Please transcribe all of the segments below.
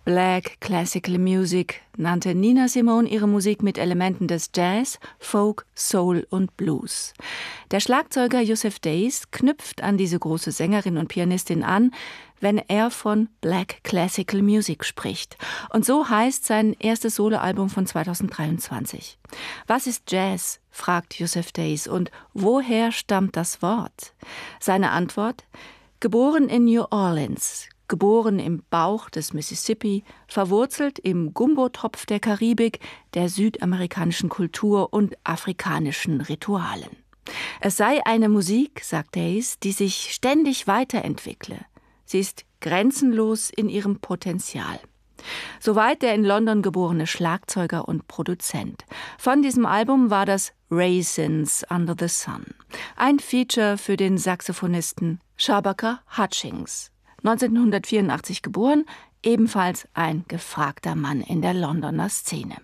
Black Classical Music nannte Nina Simone ihre Musik mit Elementen des Jazz, Folk, Soul und Blues. Der Schlagzeuger Yusef Dayes knüpft an diese große Sängerin und Pianistin an, wenn er von Black Classical Music spricht. Und so heißt sein erstes Soloalbum von 2023. Was ist Jazz? Fragt Yusef Dayes. Und woher stammt das Wort? Seine Antwort: Geboren in New Orleans, geboren im Bauch des Mississippi, verwurzelt im Gumbotopf der Karibik, der südamerikanischen Kultur und afrikanischen Ritualen. Es sei eine Musik, sagt Dayes, die sich ständig weiterentwickle. Sie ist grenzenlos in ihrem Potenzial. Soweit der in London geborene Schlagzeuger und Produzent. Von diesem Album war das Raisins Under the Sun, ein Feature für den Saxophonisten Shabaka Hutchings. 1984 geboren, ebenfalls ein gefragter Mann in der Londoner Szene.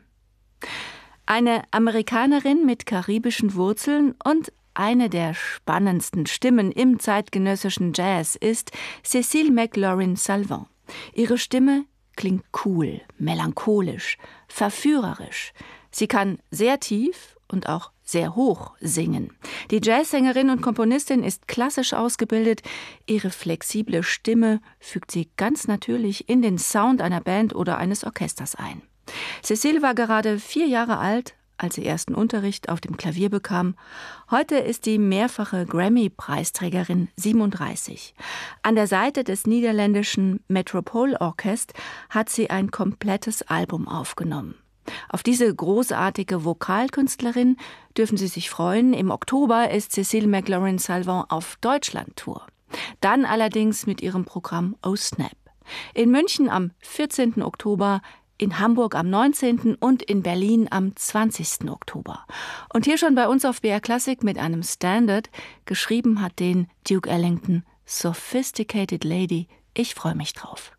Eine Amerikanerin mit karibischen Wurzeln und eine der spannendsten Stimmen im zeitgenössischen Jazz ist Cécile McLaurin-Salvant. Ihre Stimme klingt cool, melancholisch, verführerisch. Sie kann sehr tief und auch sehr hoch singen. Die Jazzsängerin und Komponistin ist klassisch ausgebildet. Ihre flexible Stimme fügt sie ganz natürlich in den Sound einer Band oder eines Orchesters ein. Cécile war gerade 4 Jahre alt, als sie ersten Unterricht auf dem Klavier bekam. Heute ist die mehrfache Grammy-Preisträgerin 37. An der Seite des niederländischen Metropole Orkest hat sie ein komplettes Album aufgenommen. Auf diese großartige Vokalkünstlerin dürfen Sie sich freuen. Im Oktober ist Cécile McLaurin-Salvant auf Deutschland-Tour. Dann allerdings mit ihrem Programm Oh Snap. In München am 14. Oktober, in Hamburg am 19. und in Berlin am 20. Oktober. Und hier schon bei uns auf BR Classic mit einem Standard. Geschrieben hat den Duke Ellington, Sophisticated Lady. Ich freue mich drauf.